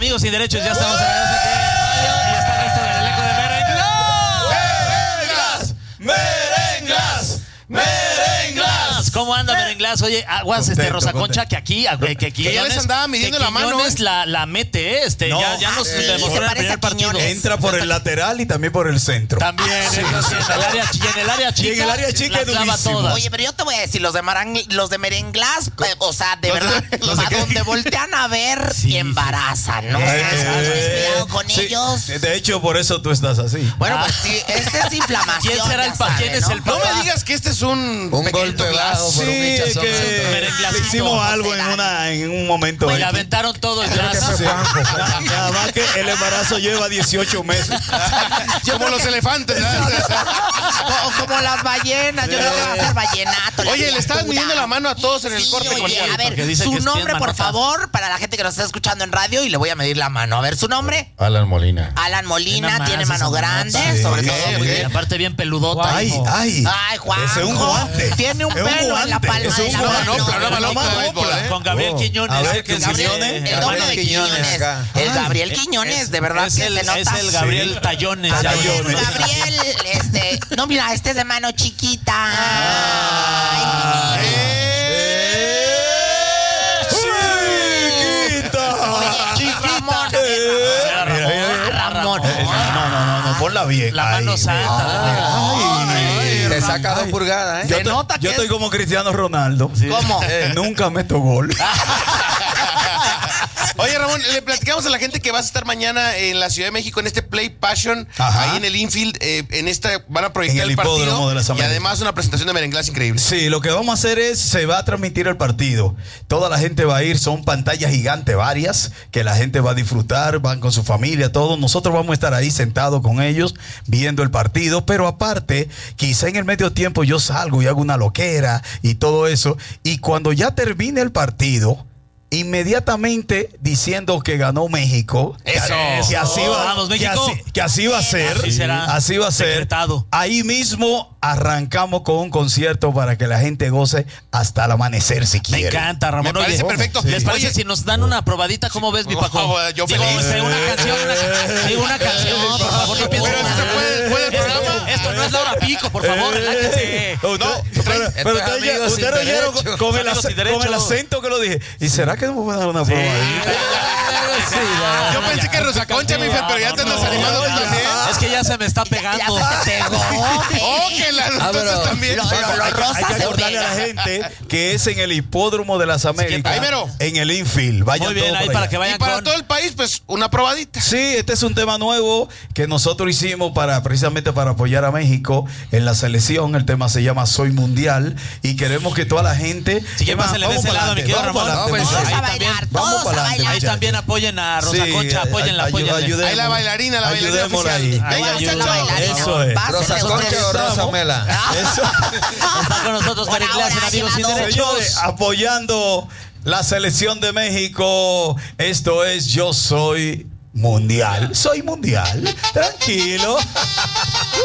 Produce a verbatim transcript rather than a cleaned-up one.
Amigos sin derechos, ya estamos en la aquí en radio y está el resto del elenco de Merenglas. ¡Merengas! ¡Merengas! ¿Cómo anda Merenglas? Oye, aguas, Contento, este Rosa contento. Concha, que aquí, que, que Que ya les andaba midiendo la mano, Quiñones ¿eh? la, la mete, ¿eh? Este, No, ya, ya nos eh, demostró se en el parece primer a partido. Quiñones. Entra por el lateral y también por el centro. También, entonces, en el área, y en el área chica. Y en el área chica las es clava durísimo. todas. Oye, pero yo te voy a decir, los de Marang, los de Merenglas, eh, o sea, de verdad, ¿Los de a qué? donde voltean a ver Sí, y embarazan, ¿no? O Eh, sea, eh, cuidado con sí, ellos. de hecho, por eso tú estás así. Bueno, pues sí, este es inflamación. ¿Quién será el ya pa- sabe, quién es ¿no? el No papá? me digas que este es un... Un pequeño golpe glass. bajo por un Sí, hinchazón. que Merenglacito. le hicimos algo en, una, en un momento. Pues le ahí. aventaron todo el Creo que brazo. fue Juanjo. Nada, nada más que el embarazo lleva dieciocho meses. Como los elefantes. ¿verdad? O como las ballenas, yo creo que va a ser vallenato. la Oye, le estabas criatura. midiendo la mano a todos en el Sí, corte oye, comercial. a ver, porque dice su que es nombre, bien por manota. favor, para la gente que nos está escuchando en radio, y le voy a medir la mano. A ver, su nombre. Alan Molina. Alan Molina, Nada más tiene esa mano mamá. grande, Sí, sobre sí, todo. sí. muy Y bien. aparte bien peludota. Ay, hijo. ay. Ay, Juan. Ese es un guante. Tiene un Es un pelo en la guante. palma Es de un la guante. mano. Manopla, una manopla de béisbol, ¿eh? Con Gabriel Oh. Quiñones. A ver, que es Quiñones. Quiñones, El hermano doble de Quiñones. acá. El Ay, Gabriel es- Quiñones, de verdad es que el, se nota. es el Gabriel Sí. Tallones. A ya. ver, Tallones. Gabriel, este, no, mira, este es de mano chiquita. Ay, ¡Chiquita! Oye, Ramón, Eh, Ramón, mira, mira, mira. Ramón. Eh, No, no, no, no, ponla bien. La mano Ay, santa. ay. Te saca dos pulgadas, Yo, ¿eh? Se te- nota yo que estoy es- como Cristiano Ronaldo. ¿Cómo? Eh, nunca meto gol. Oye, Ramón, le platicamos a la gente que vas a estar mañana en la Ciudad de México en este Play Passion, Ajá. ahí en el infield, eh, en esta van a proyectar En el el, partido hipódromo de las y Américas. además una presentación de Merenglas increíble. Sí, lo que vamos a hacer es, se va a transmitir el partido. Toda la gente va a ir, son pantallas gigantes varias, que la gente va a disfrutar, van con su familia, todos. Nosotros vamos a estar ahí sentados con ellos, viendo el partido, pero aparte, quizá en el medio tiempo yo salgo y hago una loquera y todo eso, y cuando ya termine el partido, inmediatamente diciendo que ganó México, Eso. que, que así va, Vamos, que México. así, que así va a ser, Así será. así va a ser. Decretado. Ahí mismo arrancamos con un concierto para que la gente goce hasta el amanecer si Me quiere. encanta, Ramón. Me parece Oye, perfecto. ¿Les Sí. parece Oye. si nos dan una probadita? ¿Cómo ves, mi Paco? Oh, yo Digo, feliz. este, una canción, una, digo, una canción, por favor, no piensen Pero nada. se puede después del Esto- programa. Esto no es la hora pico, por favor, relájense. Eh, usted- No, pero pero Esto es ustedes ya- amigos ustedes sin oyeron derechos. con, el Amigos sin ac- con el derechos. acento que lo dije. ¿Y será que me puede dar una probadita? Yo pensé que Rosa Concha, mi fe, pero ya te andas No, animando tú ya. también. Es que ya se me está pegando. Ya se te pegó. Oh, que la Ah, pero- entonces también. Lo- lo- lo Hay que- rosa hay que se acordarle a la pega. gente que es en el hipódromo de las Américas. Ahí mero. En el infield. Vayan Muy bien, todos ahí por para allá. que Y vayan para con... todo el país, pues una probadita. Sí, este es un tema nuevo que nosotros hicimos para precisamente para apoyar a México en la selección. El tema se llama Soy Mundial y queremos que toda la gente. Si quieren, pásenle de Vamos ese para lado, mi adelante, querido vamos Ramón. para No, adelante, pues, Todos muchachos. a Ahí bailar, también. Vamos todos para a adelante, bailar. Ahí también apoyen a Rosa Sí, Concha, apóyenla, ay- apóyenla. ayudemos. Ahí la bailarina, la bailarina Ayudémosla oficial. ahí. Venga, Voy a hacer la muchachos. bailarina. Eso es. Pásenle ¿Rosa Concha o ustedes. Rosa Mela? Eso. Está con nosotros Por Merenglas en ahora, Amigos Sin lleva dos. Derechos. Señores, apoyando la selección de México. Esto es Yo Soy Mundial. Soy Mundial. Tranquilo.